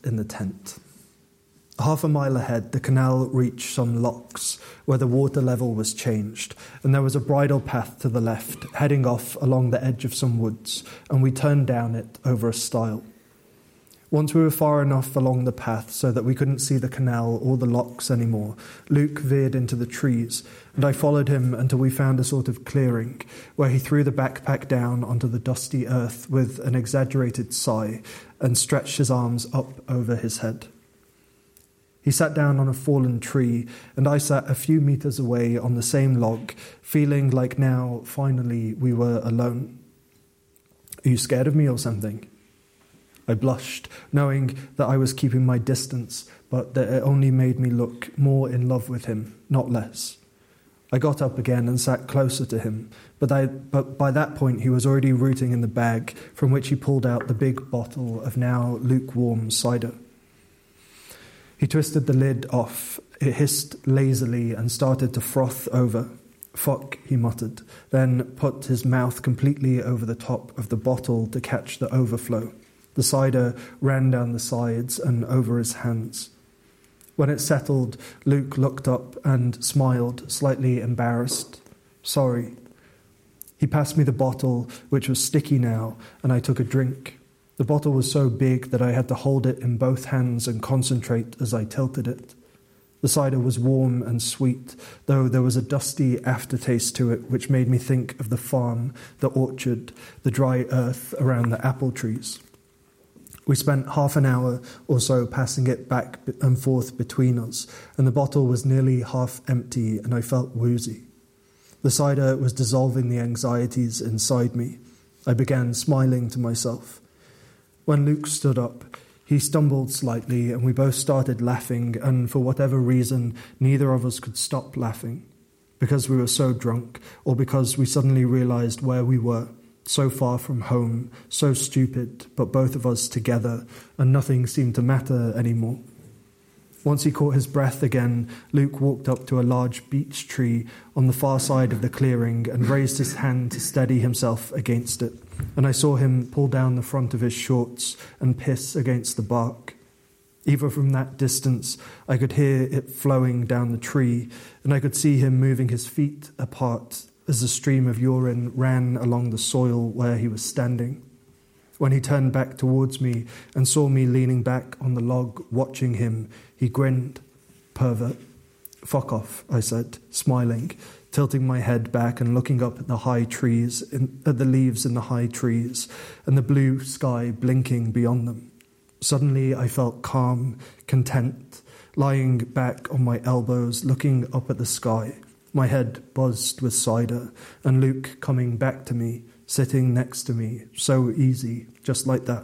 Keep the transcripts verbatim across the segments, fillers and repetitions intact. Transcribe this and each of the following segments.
in the tent. Half a mile ahead, the canal reached some locks where the water level was changed, and there was a bridle path to the left, heading off along the edge of some woods, and we turned down it over a stile. Once we were far enough along the path so that we couldn't see the canal or the locks anymore, Luke veered into the trees, and I followed him until we found a sort of clearing, where he threw the backpack down onto the dusty earth with an exaggerated sigh and stretched his arms up over his head. He sat down on a fallen tree, and I sat a few meters away on the same log, feeling like now, finally, we were alone. "Are you scared of me or something?" I blushed, knowing that I was keeping my distance, but that it only made me look more in love with him, not less. I got up again and sat closer to him, but, I, but by that point he was already rooting in the bag, from which he pulled out the big bottle of now lukewarm cider. He twisted the lid off. It hissed lazily and started to froth over. "Fuck," he muttered, then put his mouth completely over the top of the bottle to catch the overflow. The cider ran down the sides and over his hands. When it settled, Luke looked up and smiled, slightly embarrassed. "Sorry." He passed me the bottle, which was sticky now, and I took a drink. The bottle was so big that I had to hold it in both hands and concentrate as I tilted it. The cider was warm and sweet, though there was a dusty aftertaste to it which made me think of the farm, the orchard, the dry earth around the apple trees. We spent half an hour or so passing it back and forth between us, and the bottle was nearly half empty, and I felt woozy. The cider was dissolving the anxieties inside me. I began smiling to myself. When Luke stood up, he stumbled slightly, and we both started laughing, and for whatever reason, neither of us could stop laughing. Because we were so drunk, or because we suddenly realized where we were. So far from home, so stupid, but both of us together, and nothing seemed to matter anymore. Once he caught his breath again, Luke walked up to a large beech tree on the far side of the clearing and raised his hand to steady himself against it, and I saw him pull down the front of his shorts and piss against the bark. Even from that distance, I could hear it flowing down the tree, and I could see him moving his feet apart as a stream of urine ran along the soil where he was standing. When he turned back towards me and saw me leaning back on the log watching him, he grinned. "Pervert." "Fuck off," I said, smiling, tilting my head back and looking up at the high trees, in, at the leaves in the high trees, and the blue sky blinking beyond them. Suddenly I felt calm, content, lying back on my elbows, looking up at the sky. My head buzzed with cider, and Luke coming back to me, sitting next to me, so easy, just like that.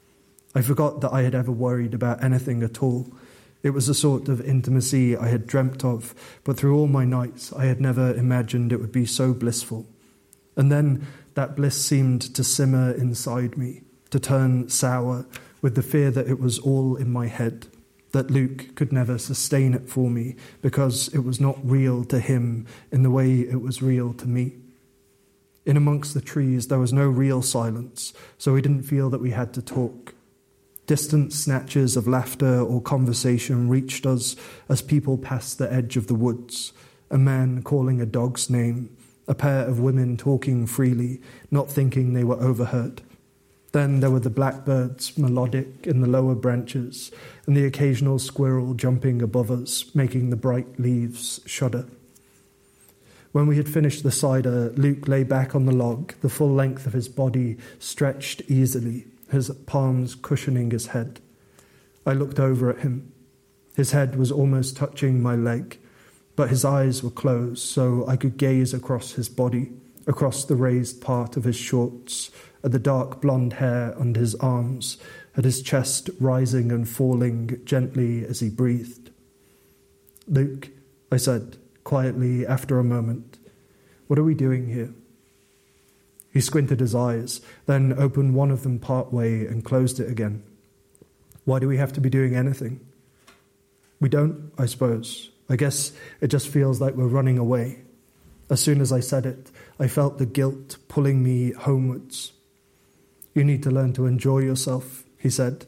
I forgot that I had ever worried about anything at all. It was a sort of intimacy I had dreamt of, but through all my nights I had never imagined it would be so blissful. And then that bliss seemed to simmer inside me, to turn sour, with the fear that it was all in my head, that Luke could never sustain it for me because it was not real to him in the way it was real to me. In amongst the trees there was no real silence, so we didn't feel that we had to talk. Distant snatches of laughter or conversation reached us as people passed the edge of the woods, a man calling a dog's name, a pair of women talking freely, not thinking they were overheard. Then there were the blackbirds, melodic in the lower branches, and the occasional squirrel jumping above us, making the bright leaves shudder. When we had finished the cider, Luke lay back on the log, the full length of his body stretched easily, his palms cushioning his head. I looked over at him. His head was almost touching my leg, but his eyes were closed, so I could gaze across his body, across the raised part of his shorts, at the dark blonde hair under his arms, at his chest rising and falling gently as he breathed. "Luke," I said, quietly after a moment, "what are we doing here?" He squinted his eyes, then opened one of them part way and closed it again. "Why do we have to be doing anything?" "We don't, I suppose. I guess it just feels like we're running away." As soon as I said it, I felt the guilt pulling me homewards. "You need to learn to enjoy yourself," he said,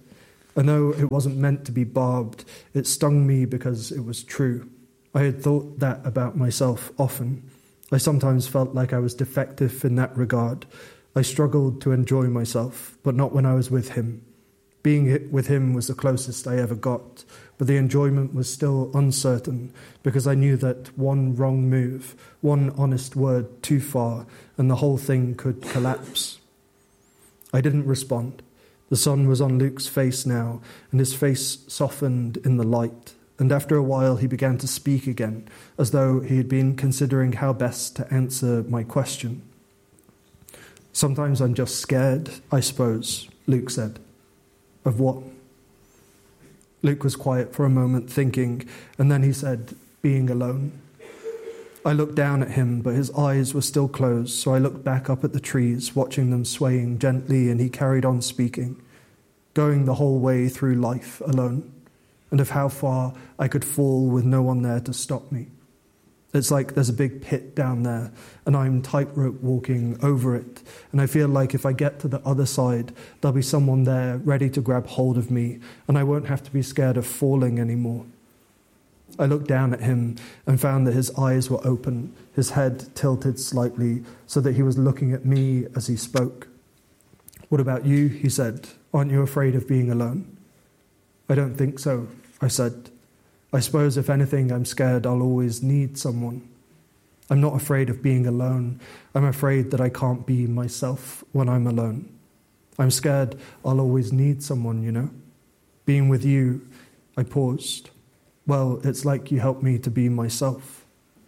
I know it wasn't meant to be barbed. It stung me because it was true. I had thought that about myself often. I sometimes felt like I was defective in that regard. I struggled to enjoy myself, but not when I was with him. Being with him was the closest I ever got, but the enjoyment was still uncertain because I knew that one wrong move, one honest word too far, and the whole thing could collapse. I didn't respond. The sun was on Luke's face now, and his face softened in the light, and after a while he began to speak again, as though he had been considering how best to answer my question. "Sometimes I'm just scared, I suppose," Luke said. "Of what?" Luke was quiet for a moment, thinking, and then he said, "Being alone." I looked down at him, but his eyes were still closed, so I looked back up at the trees, watching them swaying gently, and he carried on speaking, going the whole way through life alone, and of how far I could fall with no one there to stop me. It's like there's a big pit down there, and I'm tightrope walking over it, and I feel like if I get to the other side, there'll be someone there ready to grab hold of me, and I won't have to be scared of falling anymore. I looked down at him and found that his eyes were open, his head tilted slightly, so that he was looking at me as he spoke. "What about you?" he said. "Aren't you afraid of being alone?" "I don't think so," I said. "I suppose if anything, I'm scared I'll always need someone. I'm not afraid of being alone. I'm afraid that I can't be myself when I'm alone. I'm scared I'll always need someone, you know. Being with you," I paused. "Well, it's like you helped me to be myself."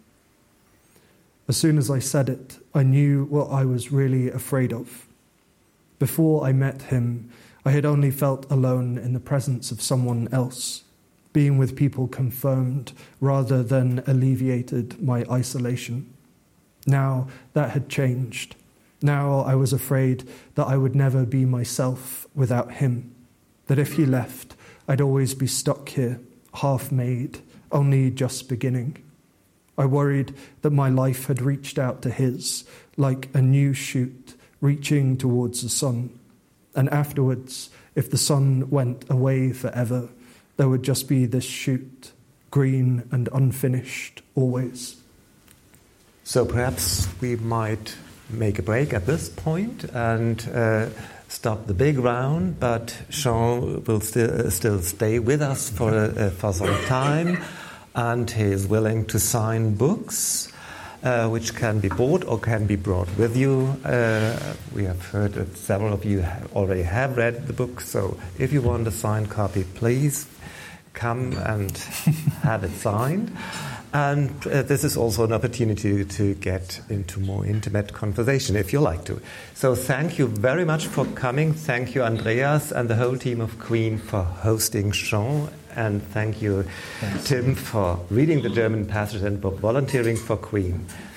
As soon as I said it, I knew what I was really afraid of. Before I met him, I had only felt alone in the presence of someone else. Being with people confirmed rather than alleviated my isolation. Now that had changed. Now I was afraid that I would never be myself without him, that if he left, I'd always be stuck here, half-made, only just beginning. I worried that my life had reached out to his, like a new shoot reaching towards the sun. And afterwards, if the sun went away forever, there would just be this shoot, green and unfinished, always. So perhaps we might make a break at this point and uh, stop the big round, but Jean will still, uh, still stay with us for, uh, for some time, and he is willing to sign books, uh, which can be bought or can be brought with you. Uh, we have heard that several of you have already have read the book, so if you want a signed copy, please come and have it signed. And uh, this is also an opportunity to get into more intimate conversation, if you like to. So thank you very much for coming. Thank you, Andreas, and the whole team of Queen for hosting Jean. And thank you, Thanks. Tim, for reading the German passage and for volunteering for Queen.